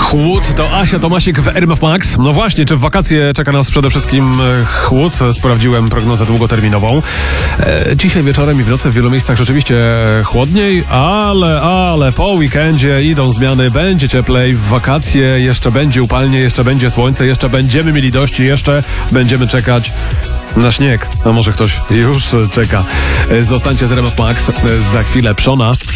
Chłód to Asia Tomasik w RMF Max. No właśnie, czy w wakacje czeka nas przede wszystkim chłód? Sprawdziłem prognozę długoterminową. Dzisiaj wieczorem i w nocy w wielu miejscach rzeczywiście chłodniej, ale po weekendzie idą zmiany, będzie cieplej, w wakacje jeszcze będzie upalnie, jeszcze będzie słońce, jeszcze będziemy mieli dość, jeszcze będziemy czekać na śnieg. A może ktoś już czeka. Zostańcie z RMF Max, za chwilę Przona.